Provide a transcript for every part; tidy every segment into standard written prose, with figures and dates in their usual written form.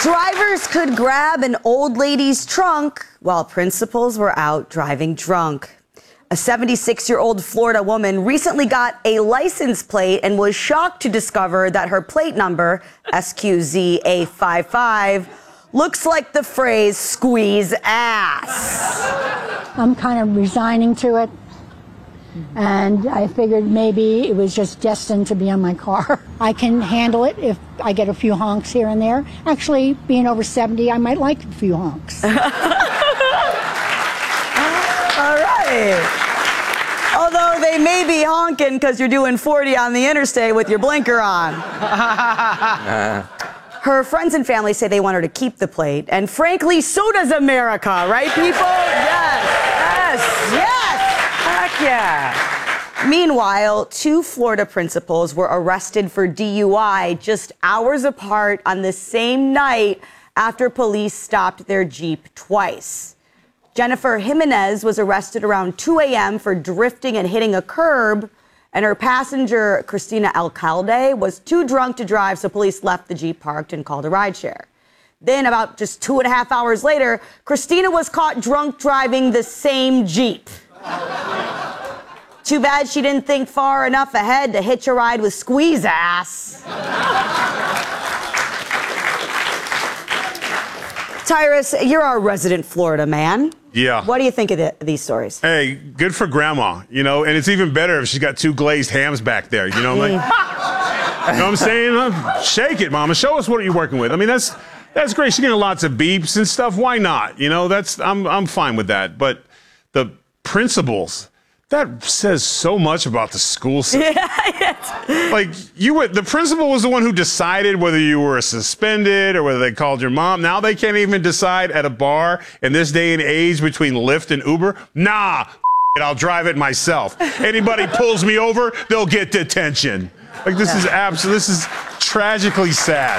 Drivers could grab an old lady's trunk while principals were out driving drunk. A 76-year-old Florida woman recently got a license plate and was shocked to discover that her plate number, SQZA55, looks like the phrase squeeze ass. I'm kind of resigning to it. And I figured maybe it was just destined to be on my car. I can handle it if I get a few honks here and there. Actually, being over 70, I might like a few honks. All right. Although they may be honking because you're doing 40 on the interstate with your blinker on. Her friends and family say they want her to keep the plate. And frankly, so does America, right, people? Yes, yes, yes. Heck yeah. Meanwhile, 2 Florida principals were arrested for DUI just hours apart on the same night after police stopped their Jeep twice. Jennifer Jimenez was arrested around 2 a.m. for drifting and hitting a curb, and her passenger, Christina Alcalde, was too drunk to drive, so police left the Jeep parked and called a rideshare. Then, about just 2.5 hours later, Christina was caught drunk driving the same Jeep. Too bad she didn't think far enough ahead to hitch a ride with squeeze ass. Tyrus, you're our resident Florida man. Yeah. What do you think of these stories? Hey, good for grandma, you know, and it's even better if she's got 2 glazed hams back there, you know what I mean? You know what I'm saying? Shake it, mama. Show us what you're working with. I mean, that's great. She's getting lots of beeps and stuff. Why not? You know, I'm fine with that. But the principals, that says so much about the school system. Yeah, like, the principal was the one who decided whether you were suspended or whether they called your mom. Now they can't even decide at a bar in this day and age between Lyft and Uber. Nah, I'll drive it myself. Anybody pulls me over, they'll get detention. Like, this is this is tragically sad.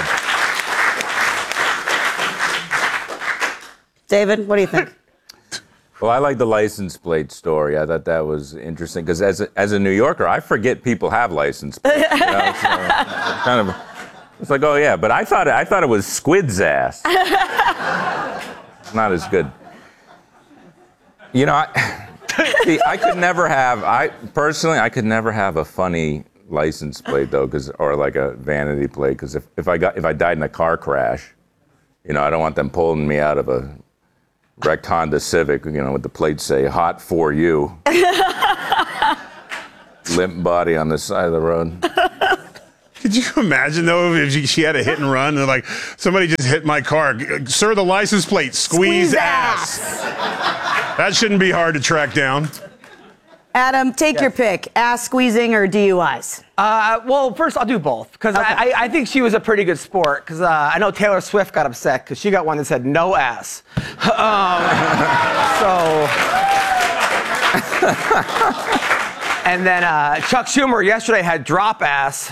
David, what do you think? Well, I like the license plate story. I thought that was interesting because as a New Yorker, I forget people have license plates. You know? So it's like, oh yeah, but I thought it was squid's ass. Not as good. You know, I could never have. I could never have a funny license plate though, or like a vanity plate, because if I died in a car crash, you know, I don't want them pulling me out of a wrecked Honda Civic, you know, with the plates say, hot for you. Limp body on the side of the road. Could you imagine, though, if she had a hit and run and, like, somebody just hit my car? Sir, the license plate, squeeze ass. That shouldn't be hard to track down. Adam, take your pick. Ass squeezing or DUIs? Well, first I'll do both, because okay. I think she was a pretty good sport, because I know Taylor Swift got upset because she got one that said no ass. And then Chuck Schumer yesterday had drop ass.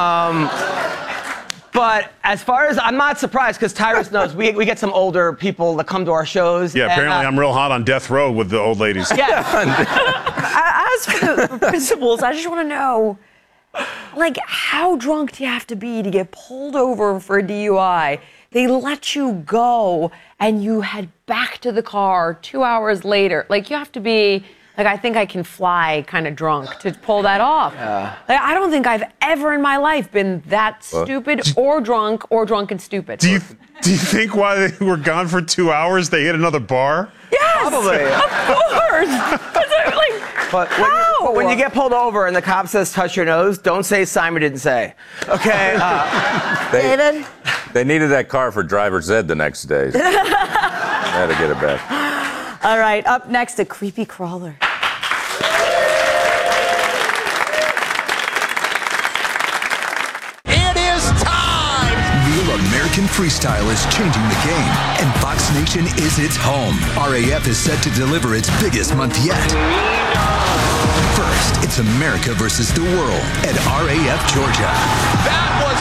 But as far as, I'm not surprised, because Tyrus knows we get some older people that come to our shows. Yeah, apparently I'm real hot on death row with the old ladies. Yeah. As for the principals, I just want to know, like, how drunk do you have to be to get pulled over for a DUI? They let you go, and you head back to the car 2 hours later. Like, you have to be, like, I think I can fly kind of drunk to pull that off. Yeah. Like, I don't think I've ever in my life been that stupid or drunk and stupid. Do you think while they were gone for 2 hours, they hit another bar? Yes, probably. Of course. But when you get pulled over and the cop says touch your nose, don't say Simon didn't say. Okay. David? They needed that car for driver's ed the next day. So they had to get it back. All right, up next, a creepy crawler. It is time! Real American Freestyle is changing the game, and Fox Nation is its home. RAF is set to deliver its biggest month yet. First, it's America versus the world at RAF Georgia. That was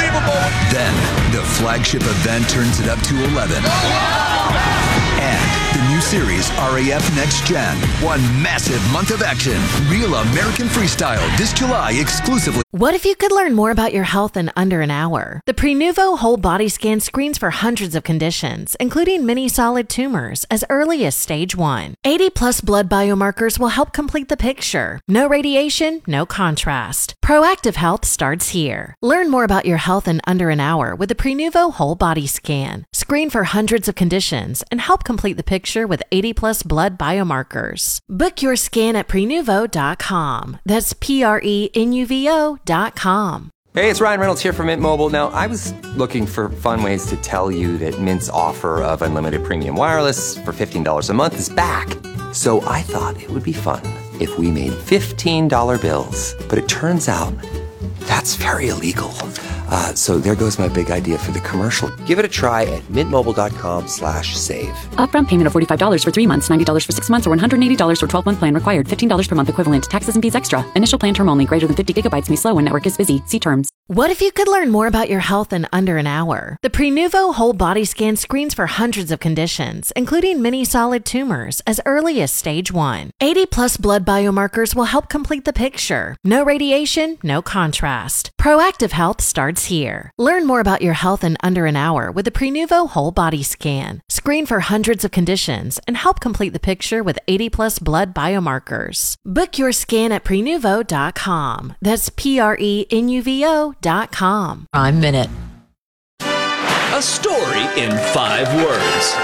unbelievable. Then, the flagship event turns it up to 11. And The new series, RAF Next Gen. One massive month of action. Real American Freestyle this July exclusively. What if you could learn more about your health in under an hour? The Prenuvo Whole Body Scan screens for hundreds of conditions, including many solid tumors, as early as stage 1. 80-plus blood biomarkers will help complete the picture. No radiation, no contrast. Proactive health starts here. Learn more about your health in under an hour with the Prenuvo Whole Body Scan. Screen for hundreds of conditions and help complete the picture with 80-plus blood biomarkers. Book your scan at Prenuvo.com. That's Prenuvo.com. Hey, it's Ryan Reynolds here from Mint Mobile. Now, I was looking for fun ways to tell you that Mint's offer of unlimited premium wireless for $15 a month is back. So I thought it would be fun if we made $15 bills. But it turns out that's very illegal. So there goes my big idea for the commercial. Give it a try at mintmobile.com/save. Upfront payment of $45 for 3 months, $90 for 6 months, or $180 for 12-month plan required. $15 per month equivalent. Taxes and fees extra. Initial plan term only. Greater than 50 gigabytes may slow when network is busy. See terms. What if you could learn more about your health in under an hour? The Prenuvo Whole Body Scan screens for hundreds of conditions, including many solid tumors, as early as stage 1. 80-plus blood biomarkers will help complete the picture. No radiation, no contrast. Proactive health starts here. Learn more about your health in under an hour with the Prenuvo Whole Body Scan. Screen for hundreds of conditions and help complete the picture with 80-plus blood biomarkers. Book your scan at Prenuvo.com. That's Prenuvo.com. I'm Minute. A story in 5 words.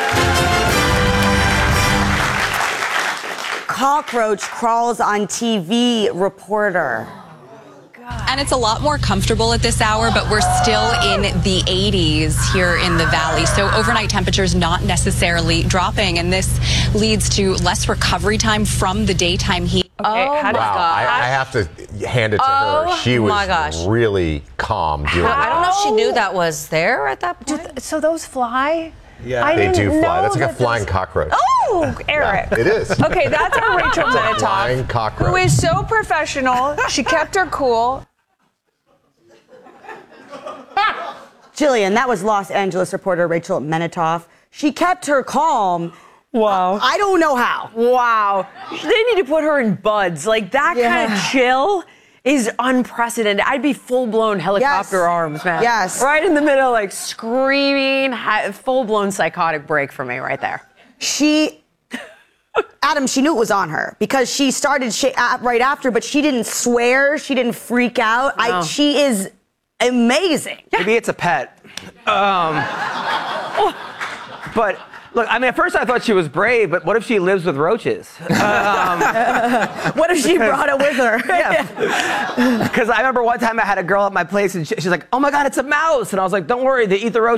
Cockroach crawls on TV reporter. And it's a lot more comfortable at this hour, but we're still in the 80s here in the valley. So overnight temperatures not necessarily dropping, and this leads to less recovery time from the daytime heat. Okay, I have to hand it to her. She was really calm. I don't know if she knew that was there at that point. So those fly? Yeah, they do fly. That's like a flying cockroach. Oh, Eric. Yeah, it is. Okay, that's our Rachel Benetoff, flying cockroach. who is so professional. She kept her cool. Jillian, that was Los Angeles reporter Rachel Benetoff. She kept her calm. Wow. I don't know how. Wow. They need to put her in buds. Like, that kind of chill is unprecedented. I'd be full-blown helicopter arms, man. Yes. Right in the middle, like, screaming. Full-blown psychotic break for me right there. Adam, she knew it was on her because she started right after, but she didn't swear. She didn't freak out. No. She is amazing. Maybe it's a pet. But look, I mean, at first I thought she was brave, but what if she lives with roaches? What if she brought it with her? Because I remember one time I had a girl at my place and she's like, "Oh my God, it's a mouse!" And I was like, "Don't worry, they eat the roaches."